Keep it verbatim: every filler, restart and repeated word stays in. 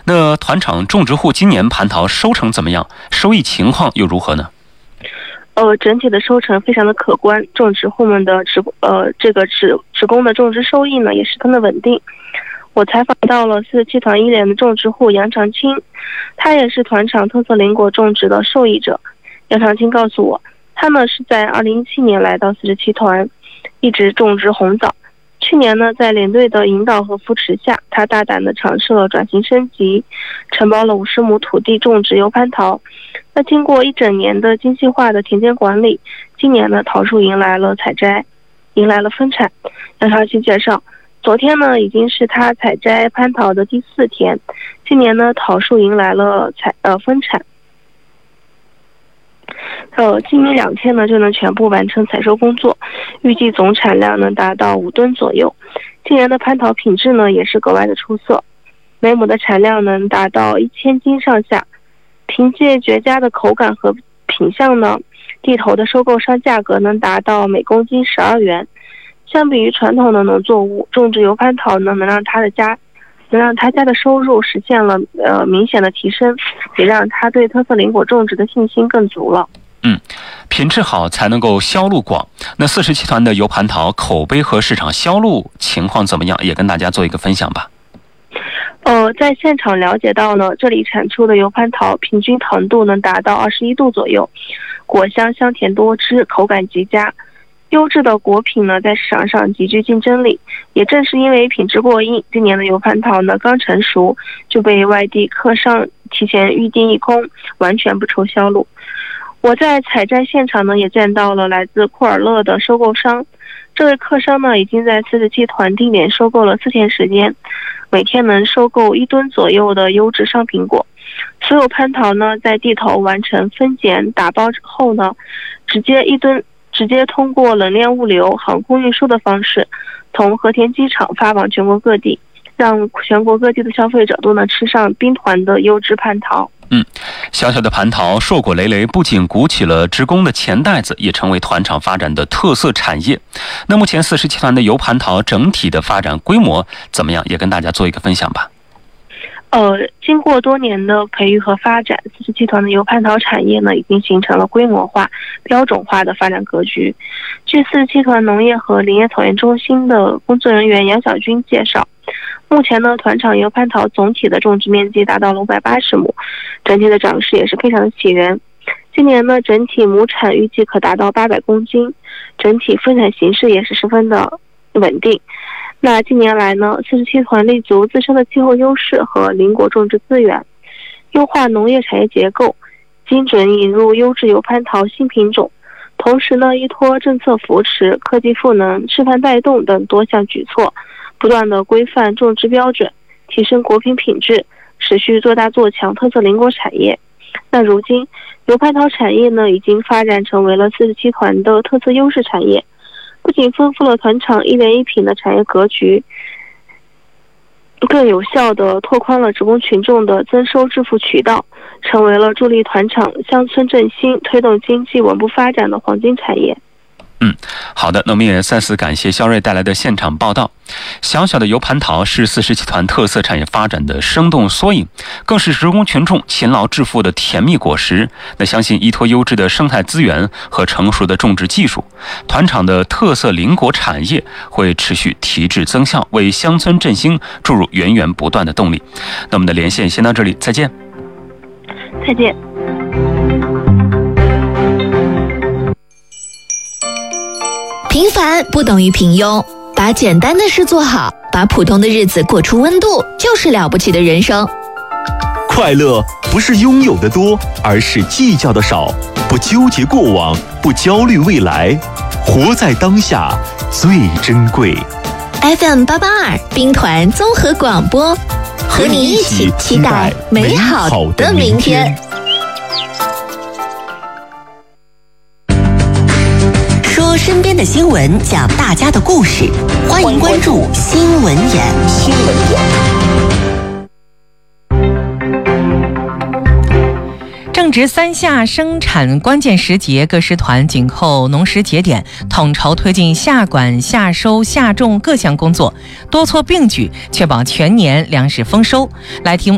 那团场种植户今年蟠桃收成怎么样？收益情况又如何呢？ 呃，整体的收成非常的可观，种植户们的职呃这个职职工的种植收益呢也十分的稳定。我采访到了四十七团一连的种植户杨长青，他也是团场特色林果种植的受益者。杨长青告诉我，他呢是在二零一七年来到四十七团，一直种植红枣。去年呢，在领队的引导和扶持下，他大胆地尝试了转型升级，承包了五十亩土地种植油蟠桃。那经过一整年的精细化的田间管理，今年呢，桃树迎来了采摘，迎来了分产。杨长青介绍，昨天呢已经是他采摘蟠桃的第四天，今年呢桃树迎来了采呃分产。呃，今明两天呢就能全部完成采收工作，预计总产量能达到五吨左右。今年的蟠桃品质呢也是格外的出色，每亩的产量能达到一千斤上下。凭借绝佳的口感和品相呢，地头的收购商价格能达到每公斤十二元。相比于传统的农作物，种植油蟠桃呢能让他的家能让他家的收入实现了呃明显的提升，也让他对特色林果种植的信心更足了。 嗯，品质好才能够销路广。那四十七团的油蟠桃口碑和市场销路情况怎么样？也跟大家做一个分享吧。 呃，在现场了解到呢，这里产出的油蟠桃平均糖度能达到二十一度左右，果香香甜多汁，口感极佳。优质的果品呢，在市场上极具竞争力。也正是因为品质过硬，今年的油蟠桃呢刚成熟就被外地客商提前预订一空，完全不愁销路。我在采摘现场呢，也见到了来自库尔勒的收购商。这位客商呢，已经在四十七团定点收购了四天时间，每天能收购一吨左右的优质商品果。所有蟠桃呢，在地头完成分拣打包之后呢，直接一吨直接通过冷链物流、航空运输的方式，从和田机场发往全国各地，让全国各地的消费者都能吃上兵团的优质蟠桃。 嗯，小小的蟠桃硕果累累，不仅鼓起了职工的钱袋子，也成为团场发展的特色产业。那目前四十七团的油蟠桃整体的发展规模怎么样？也跟大家做一个分享吧。 呃，经过多年的培育和发展，四十七团的油蟠桃产业呢，已经形成了规模化、标准化的发展格局。据四十七团农业和林业草原中心的工作人员杨小军介绍，目前呢，团场油蟠桃总体的种植面积达到了五百八十亩，整体的长势也是非常的喜人。今年呢，整体亩产预计可达到八百公斤，整体分产形势也是十分的稳定。那近年来呢，四十七团立足自身的气候优势和林果种植资源，优化农业产业结构，精准引入优质油蟠桃新品种，同时呢，依托政策扶持、科技赋能、示范带动等多项举措，不断的规范种植标准，提升果品品质，持续做大做强特色林果产业。那如今，油蟠桃产业呢，已经发展成为了四十七团的特色优势产业。不仅丰富了团场一连一品的产业格局，更有效地拓宽了职工群众的增收致富渠道，成为了助力团场乡村振兴、推动经济稳步发展的黄金产业。 嗯，好的，那我们也再次感谢肖瑞带来的现场报道。小小的油蟠桃是四十七团特色产业发展的生动缩影，更是职工群众勤劳致富的甜蜜果实。那相信依托优质的生态资源和成熟的种植技术，团场的特色林果产业会持续提质增效，为乡村振兴注入源源不断的动力。那我们的连线先到这里，再见。 再见。 平凡不等于平庸，把简单的事做好，把普通的日子过出温度，就是了不起的人生。 快乐不是拥有的多，而是计较的少，不纠结过往，不焦虑未来，活在当下最珍贵。 F M 八八二兵团综合广播，和你一起期待美好的明天。 说身边的新闻，讲大家的故事，欢迎关注新闻眼。新闻眼。正值三夏生产关键时节，各师团紧扣农时节点，统筹推进夏管、夏收、夏种各项工作，多措并举，确保全年粮食丰收。来听